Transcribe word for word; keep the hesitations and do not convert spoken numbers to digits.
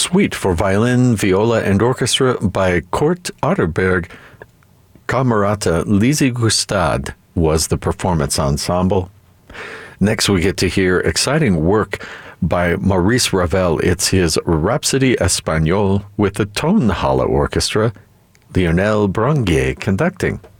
Suite for violin, viola, and orchestra by Kurt Otterberg. Camerata Lizzie Gustad was the performance ensemble. Next, we get to hear exciting work by Maurice Ravel. It's his Rhapsody Espagnole with the Tonhalle Orchestra, Lionel Branguet conducting.